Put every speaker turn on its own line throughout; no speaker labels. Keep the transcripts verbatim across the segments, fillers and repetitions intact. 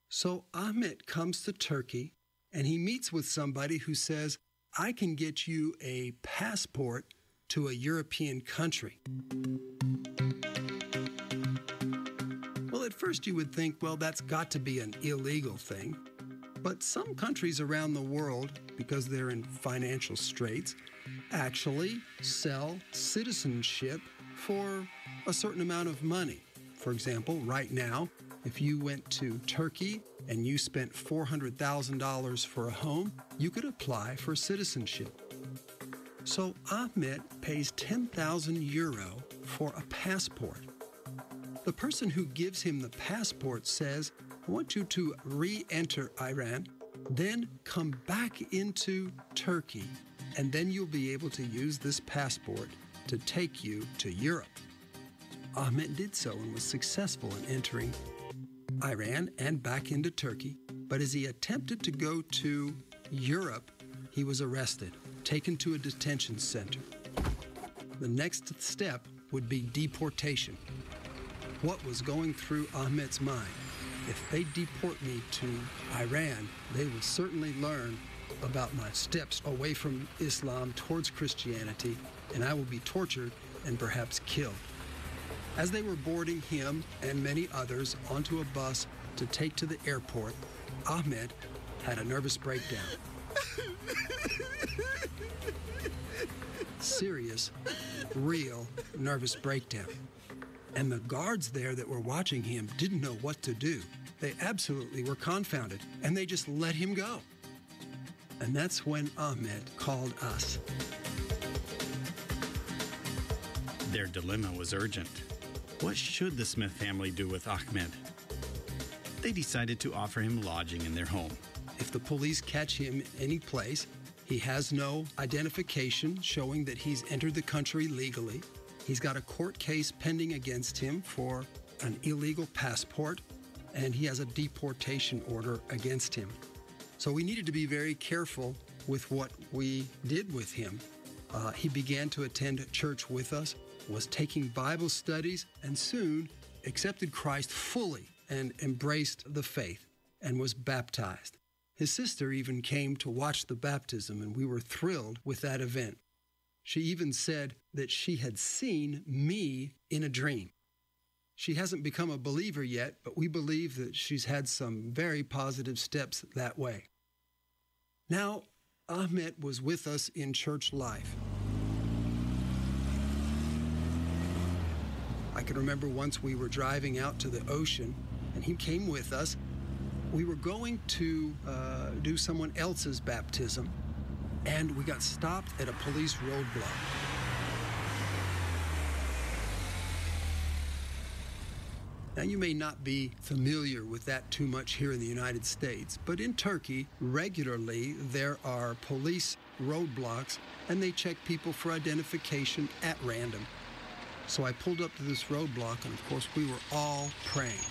So Ahmet comes to Turkey, and he meets with somebody who says, I can get you a passport to a European country. Well, at first you would think, well, that's got to be an illegal thing. But some countries around the world, because they're in financial straits, actually sell citizenship for a certain amount of money. For example, right now, if you went to Turkey and you spent four hundred thousand dollars for a home, you could apply for citizenship. So Ahmet pays ten thousand euro for a passport. The person who gives him the passport says, I want you to re-enter Iran, then come back into Turkey, and then you'll be able to use this passport to take you to Europe. Ahmet did so and was successful in entering Iran and back into Turkey. But as he attempted to go to Europe, he was arrested, taken to a detention center. The next step would be deportation. What was going through Ahmet's mind? If they deport me to Iran, they will certainly learn about my steps away from Islam towards Christianity, and I will be tortured and perhaps killed. As they were boarding him and many others onto a bus to take to the airport, Ahmet had a nervous breakdown. Serious, real nervous breakdown. And the guards there that were watching him didn't know what to do. They absolutely were confounded, and they just let him go. And that's when Ahmet called us.
Their dilemma was urgent. What should the Smith family do with Ahmed? They decided to offer him lodging in their home.
If the police catch him any place, he has no identification showing that he's entered the country legally. He's got a court case pending against him for an illegal passport, and he has a deportation order against him. So we needed to be very careful with what we did with him. Uh, he began to attend church with us, was taking Bible studies, and soon accepted Christ fully and embraced the faith and was baptized. His sister even came to watch the baptism, and we were thrilled with that event. She even said that she had seen me in a dream. She hasn't become a believer yet, but we believe that she's had some very positive steps that way. Now, Ahmet was with us in church life. I can remember once we were driving out to the ocean, and he came with us. We were going to uh, do someone else's baptism, and we got stopped at a police roadblock. Now, you may not be familiar with that too much here in the United States, but in Turkey, regularly there are police roadblocks, and they check people for identification at random. So I pulled up to this roadblock, and of course, we were all praying.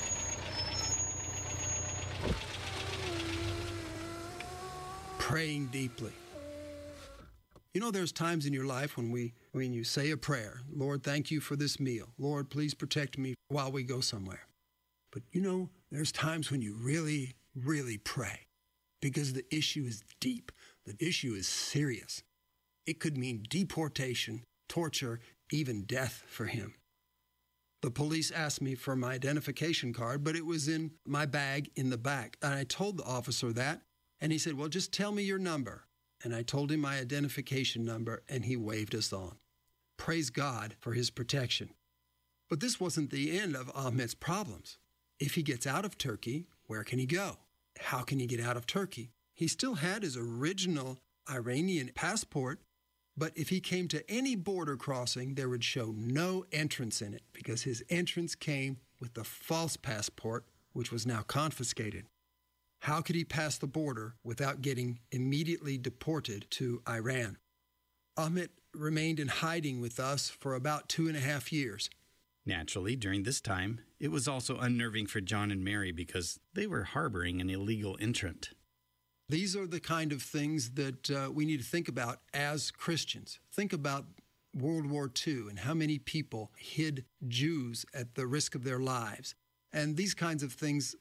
Praying deeply. You know, there's times in your life when we, when you say a prayer, Lord, thank you for this meal. Lord, please protect me while we go somewhere. But you know, there's times when you really, really pray because the issue is deep. The issue is serious. It could mean deportation, torture, even death for him. The police asked me for my identification card, but it was in my bag in the back. And I told the officer that, and he said, well, just tell me your number. And I told him my identification number, and he waved us on. Praise God for his protection. But this wasn't the end of Ahmet's problems. If he gets out of Turkey, where can he go? How can he get out of Turkey? He still had his original Iranian passport, but if he came to any border crossing, there would show no entrance in it because his entrance came with the false passport, which was now confiscated. How could he pass the border without getting immediately deported to Iran? Ahmet remained in hiding with us for about two and a half years.
Naturally, during this time, it was also unnerving for John and Mary because they were harboring an illegal entrant.
These are the kind of things that uh, we need to think about as Christians. Think about World War Two and how many people hid Jews at the risk of their lives. And these kinds of things